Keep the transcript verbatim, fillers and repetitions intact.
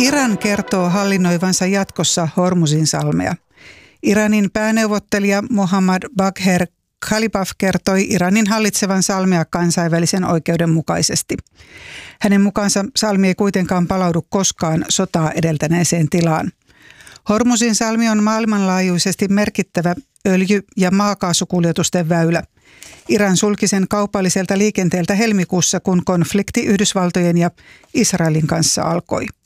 Iran kertoo hallinnoivansa jatkossa Hormuzin salmea. Iranin pääneuvottelija Mohammad Bagher Khalibaf kertoi Iranin hallitsevan salmea kansainvälisen oikeuden mukaisesti. Hänen mukaansa salmi ei kuitenkaan palaudu koskaan sotaa edeltäneeseen tilaan. Hormuzin salmi on maailmanlaajuisesti merkittävä öljy- ja maakaasukuljetusten väylä. Iran sulki sen kaupalliselta liikenteeltä helmikuussa, kun konflikti Yhdysvaltojen ja Israelin kanssa alkoi.